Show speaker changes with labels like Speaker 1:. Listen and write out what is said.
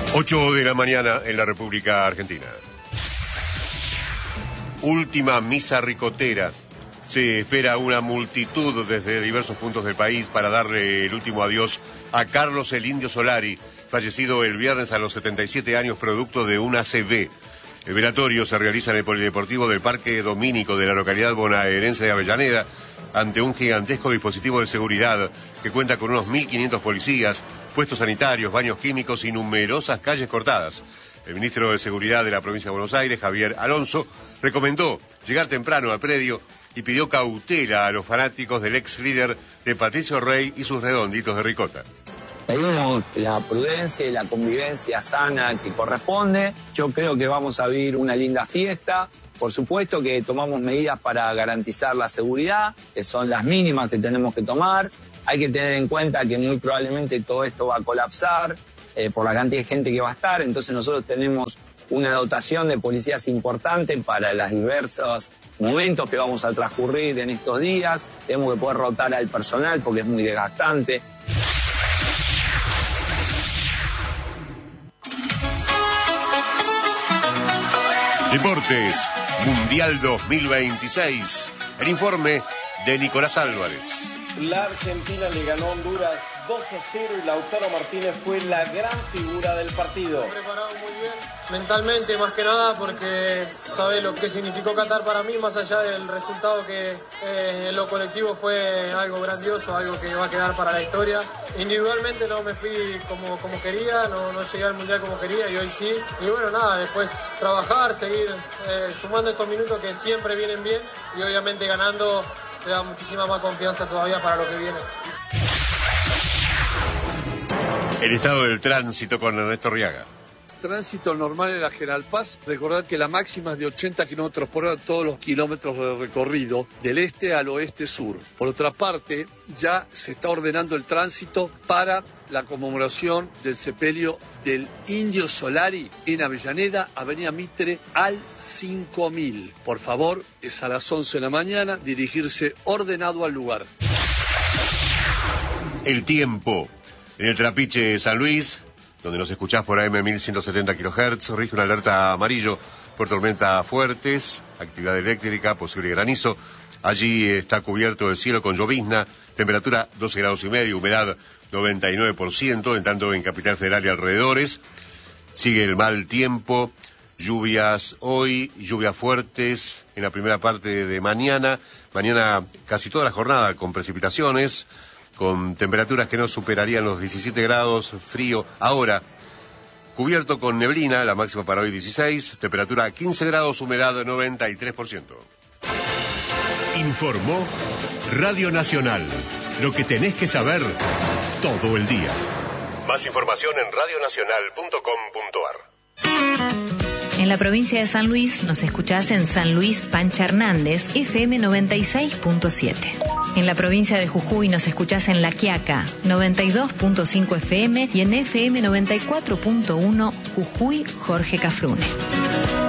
Speaker 1: 8 de la mañana en la República Argentina. Última misa ricotera. Se espera una multitud desde diversos puntos del país para darle el último adiós a Carlos el Indio Solari, fallecido el viernes a los 77 años producto de una ACV. El velatorio se realiza en el Polideportivo del Parque Domínico de la localidad bonaerense de Avellaneda, ante un gigantesco dispositivo de seguridad que cuenta con unos 1.500 policías, puestos sanitarios, baños químicos y numerosas calles cortadas. El ministro de Seguridad de la provincia de Buenos Aires, Javier Alonso, recomendó llegar temprano al predio y pidió cautela a los fanáticos del ex líder de Patricio Rey y sus redonditos de ricota.
Speaker 2: Pedimos la prudencia y la convivencia sana que corresponde. Yo creo que vamos a vivir una linda fiesta. Por supuesto que tomamos medidas para garantizar la seguridad, que son las mínimas que tenemos que tomar. Hay que tener en cuenta que muy probablemente todo esto va a colapsar por la cantidad de gente que va a estar. Entonces nosotros tenemos una dotación de policías importante para los diversos momentos que vamos a transcurrir en estos días. Tenemos que poder rotar al personal porque es muy desgastante.
Speaker 1: Deportes, Mundial 2026. El informe de Nicolás Álvarez.
Speaker 3: La Argentina le ganó a Honduras 2-0 y Lautaro Martínez fue la gran figura del partido.
Speaker 4: Preparado muy bien, mentalmente más que nada, porque sabe lo que significó Qatar para mí, más allá del resultado que en lo colectivo fue algo grandioso, algo que va a quedar para la historia. Individualmente no me fui como quería, no llegué al Mundial como quería y hoy sí. Y bueno, nada, después trabajar, seguir sumando estos minutos que siempre vienen bien y obviamente ganando te da muchísima más confianza todavía para lo que viene.
Speaker 1: El estado del tránsito con Ernesto Riaga.
Speaker 5: Tránsito normal en la General Paz. Recordad que la máxima es de 80 kilómetros por hora todos los kilómetros de recorrido, del este al oeste-sur. Por otra parte, ya se está ordenando el tránsito para la conmemoración del sepelio del Indio Solari en Avellaneda, Avenida Mitre, al 5000. Por favor, es a las 11 de la mañana, dirigirse ordenado al lugar.
Speaker 1: El tiempo. En el Trapiche San Luis, donde nos escuchás por AM 1170 kHz, rige una alerta amarillo por tormentas fuertes, actividad eléctrica, posible granizo. Allí está cubierto el cielo con llovizna, temperatura 12 grados y medio, humedad 99%, en tanto en Capital Federal y alrededores. Sigue el mal tiempo, lluvias hoy, lluvias fuertes en la primera parte de mañana. Mañana casi toda la jornada con precipitaciones, con temperaturas que no superarían los 17 grados, frío. Ahora, cubierto con neblina, la máxima para hoy 16, temperatura 15 grados, humedad 93%.
Speaker 6: Informó Radio Nacional. Lo que tenés que saber todo el día.
Speaker 1: Más información en radionacional.com.ar.
Speaker 7: En la provincia de San Luis nos escuchás en San Luis Pancha Hernández, FM 96.7. En la provincia de Jujuy nos escuchás en La Quiaca, 92.5 FM y en FM 94.1 Jujuy Jorge Cafrune.